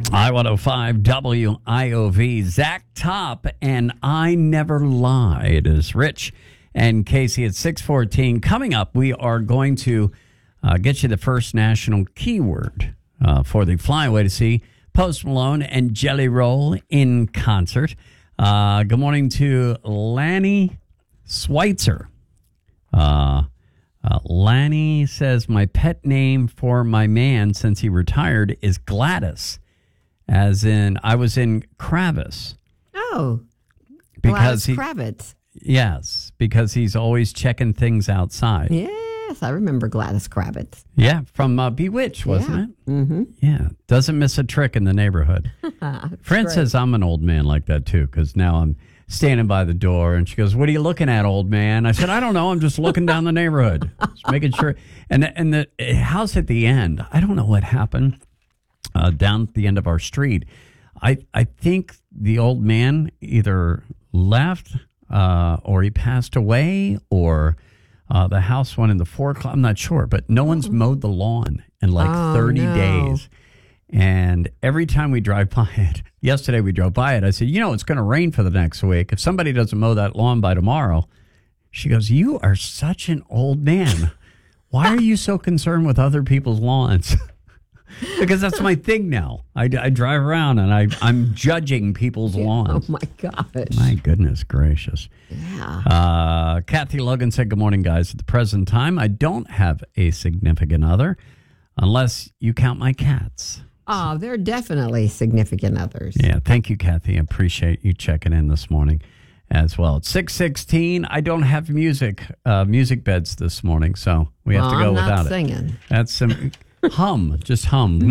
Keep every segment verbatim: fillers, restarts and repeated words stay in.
I one oh five W I O V. Zach Top and I Never Lied is Rich and Casey at six fourteen. Coming up, we are going to uh, get you the first national keyword uh, for the flyaway to see Post Malone and Jelly Roll in concert. Uh, good morning to Lanny Schweitzer. Uh, uh, Lanny says, my pet name for my man since he retired is Gladys. As in, I was in Kravis. Oh, because Gladys he, Kravitz. Yes, because he's always checking things outside. Yes, I remember Gladys Kravitz. Yeah, from uh, Bewitched, wasn't yeah. it? Mm-hmm. Yeah, doesn't miss a trick in the neighborhood. Fran great. says I'm an old man like that, too, because now I'm standing by the door, and she goes, what are you looking at, old man? I said, I don't know. I'm just looking down the neighborhood, just making sure. And, and the house at the end, I don't know what happened. Uh, down at the end of our street, I I think the old man either left uh, or he passed away or uh, the house went in the four o'clock. I'm not sure, but no one's mowed the lawn in like Oh, thirty no. days. And every time we drive by it, yesterday we drove by it, I said, you know, it's going to rain for the next week. If somebody doesn't mow that lawn by tomorrow, she goes, you are such an old man. Why are you so concerned with other people's lawns? Because that's my thing now. I, I drive around and I, I'm judging people's lawns. Oh, my gosh. My goodness gracious. Yeah. Uh, Kathy Logan said, good morning, guys. At the present time, I don't have a significant other unless you count my cats. Oh, they're definitely significant others. Yeah, thank you, Kathy. I appreciate you checking in this morning as well. It's six sixteen. I don't have music, uh, music beds this morning, so we have well, to go I'm without not it. singing. That's some... Hum, just hum.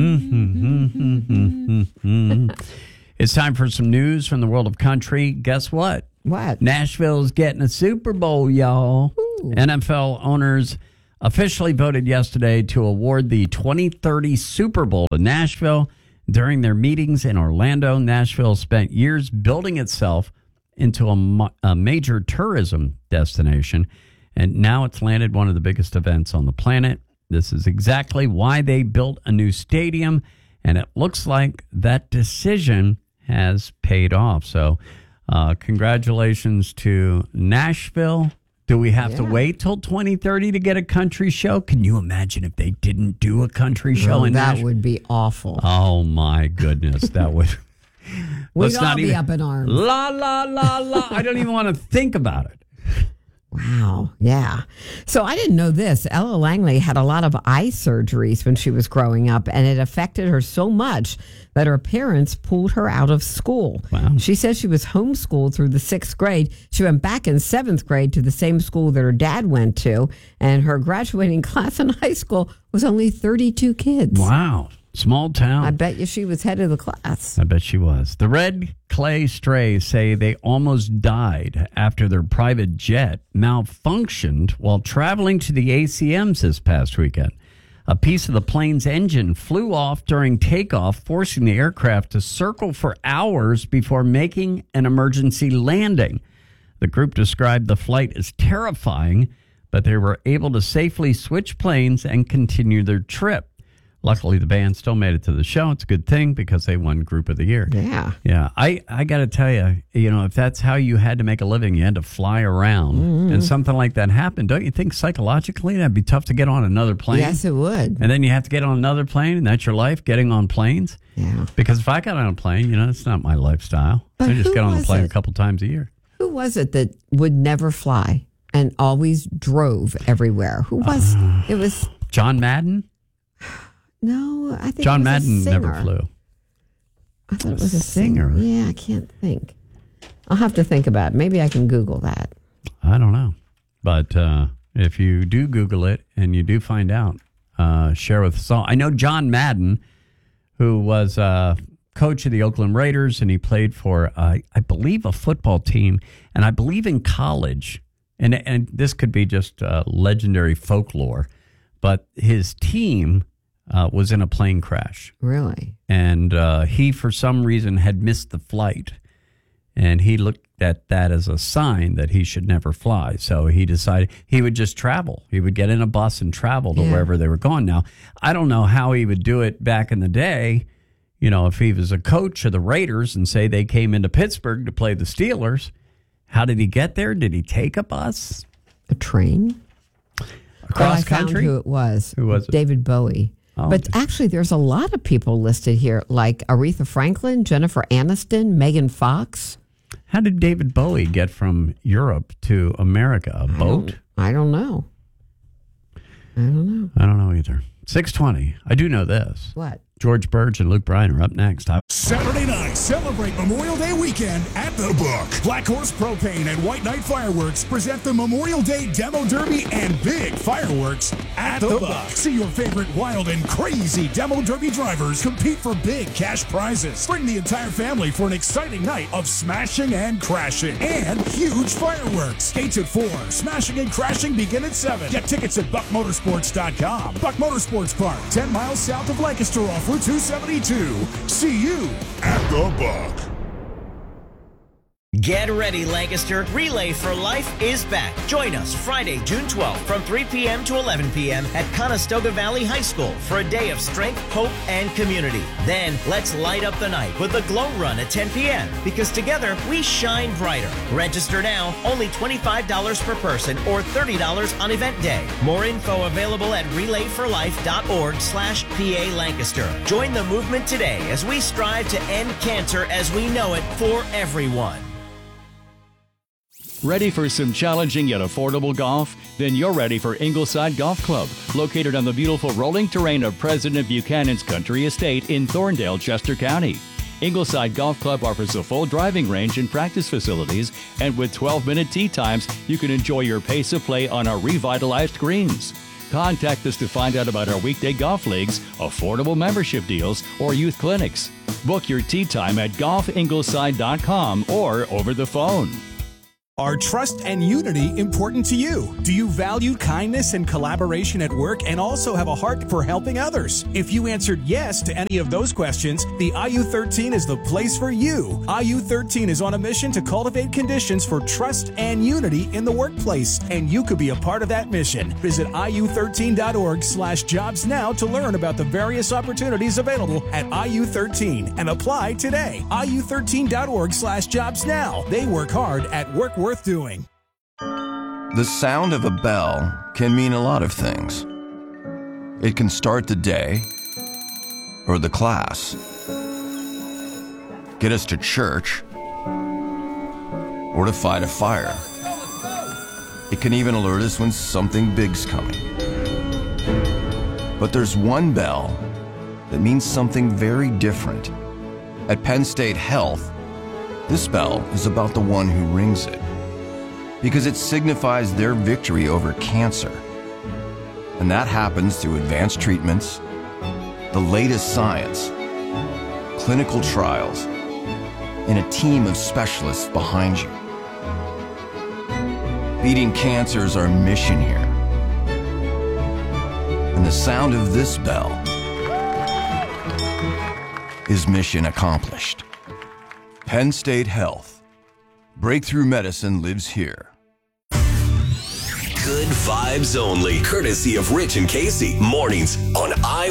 It's time for some news from the world of country. Guess what? What? Nashville's getting a Super Bowl, y'all. Ooh. N F L owners officially voted yesterday to award the twenty thirty Super Bowl to Nashville. During their meetings in Orlando, Nashville spent years building itself into a, ma- a major tourism destination, and now it's landed one of the biggest events on the planet. This is exactly why they built a new stadium, and it looks like that decision has paid off. So uh, congratulations to Nashville. Do we have yeah. to wait till twenty thirty to get a country show? Can you imagine if they didn't do a country show Oh, in that Nashville? would be awful. Oh, my goodness. That would... We'd Let's all not be even, up in arms. La, la, la, la. I don't even want to think about it. Wow. Yeah. So I didn't know this. Ella Langley had a lot of eye surgeries when she was growing up, and it affected her so much that her parents pulled her out of school. Wow. She says she was homeschooled through the sixth grade. She went back in seventh grade to the same school that her dad went to, and her graduating class in high school was only thirty-two kids. Wow. Small town. I bet you she was head of the class. I bet she was. The Red Clay Strays say they almost died after their private jet malfunctioned while traveling to the A C Ms this past weekend. A piece of the plane's engine flew off during takeoff, forcing the aircraft to circle for hours before making an emergency landing. The group described the flight as terrifying, but they were able to safely switch planes and continue their trip. Luckily, the band still made it to the show. It's a good thing because they won Group of the Year. Yeah. Yeah. I, I got to tell you, you know, if that's how you had to make a living, you had to fly around mm-hmm. and something like that happened, don't you think psychologically that'd be tough to get on another plane? Yes, it would. And then you have to get on another plane, and that's your life, getting on planes? Yeah. Because if I got on a plane, you know, it's not my lifestyle. But I just who get on the was plane it? a couple times a year. Who was it that would never fly and always drove everywhere? Who was uh, it? Was John Madden? No, I think John it was Madden a singer. never flew. I thought it was a singer. singer. Yeah, I can't think. I'll have to think about it. Maybe I can Google that. I don't know. But uh, if you do Google it and you do find out, uh, share with us all. I know John Madden, who was uh, coach of the Oakland Raiders, and he played for, uh, I believe, a football team. And I believe in college, and, and this could be just uh, legendary folklore, but his team uh, was in a plane crash. Really? And uh, he, for some reason, had missed the flight. And he looked at that as a sign that he should never fly. So he decided he would just travel. He would get in a bus and travel to Yeah. wherever they were going. Now, I don't know how he would do it back in the day, you know, if he was a coach of the Raiders and say they came into Pittsburgh to play the Steelers, how did he get there? Did he take a bus? A train? Across I country? found who it was. Who was it? David Bowie. Oh. But actually, there's a lot of people listed here, like Aretha Franklin, Jennifer Aniston, Megan Fox. How did David Bowie get from Europe to America? A boat? I don't know. I don't know. I don't know either. six twenty. I do know this. What? George Burge and Luke Bryan are up next. Saturday night, celebrate Memorial Day weekend at The Book. Black Horse Propane and White Knight Fireworks present the Memorial Day Demo Derby and Big Fireworks at The Buck. See your favorite wild and crazy Demo Derby drivers compete for big cash prizes. Bring the entire family for an exciting night of smashing and crashing and huge fireworks. Gates at four. Smashing and crashing begin at seven. Get tickets at buck motorsports dot com. Buck Motorsports Park, ten miles south of Lancaster off Route two seventy-two. See you at The Buck. Get ready, Lancaster. Relay for Life is back. Join us Friday, June twelfth from three p.m. to eleven p.m. at Conestoga Valley High School for a day of strength, hope, and community. Then let's light up the night with the Glow Run at ten p.m. because together we shine brighter. Register now, only twenty-five dollars per person or thirty dollars on event day. More info available at relay for life dot org slash P A Lancaster. Join the movement today as we strive to end cancer as we know it for everyone. Ready for some challenging yet affordable golf? Then you're ready for Ingleside Golf Club, located on the beautiful rolling terrain of President Buchanan's Country Estate in Thorndale, Chester County. Ingleside Golf Club offers a full driving range and practice facilities, and with twelve-minute tee times, you can enjoy your pace of play on our revitalized greens. Contact us to find out about our weekday golf leagues, affordable membership deals, or youth clinics. Book your tee time at golf ingleside dot com or over the phone. Are trust and unity important to you? Do you value kindness and collaboration at work and also have a heart for helping others? If you answered yes to any of those questions, the I U thirteen is the place for you. I U thirteen is on a mission to cultivate conditions for trust and unity in the workplace, and you could be a part of that mission. Visit I U thirteen dot org slash jobs now to learn about the various opportunities available at I U thirteen and apply today. I U thirteen dot org slash jobs now. They work hard at work worth doing. The sound of a bell can mean a lot of things. It can start the day or the class, get us to church, or to fight a fire. It can even alert us when something big's coming. But there's one bell that means something very different. At Penn State Health, this bell is about the one who rings it, because it signifies their victory over cancer. And that happens through advanced treatments, the latest science, clinical trials, and a team of specialists behind you. Beating cancer is our mission here. And the sound of this bell is mission accomplished. Penn State Health. Breakthrough medicine lives here. Good vibes only, courtesy of Rich and Casey. Mornings on I